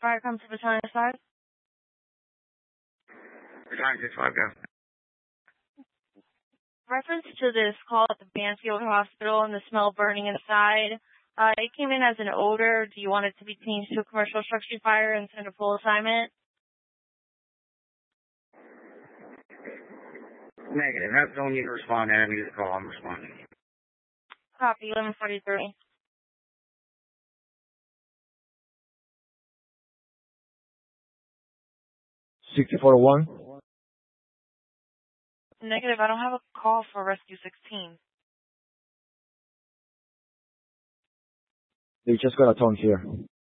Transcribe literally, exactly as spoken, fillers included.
Fire comes to Battalion five. Battalion six five, go. Reference to this call at the Banfield Hospital and the smell burning inside, uh, it came in as an odor. Do you want it to be changed to a commercial structure fire and send a full assignment? Negative. That's no need to respond to any of the call. I'm responding. Copy, eleven forty-three. sixty-four oh one. Negative, I don't have a call for Rescue sixteen. They just got a tone here.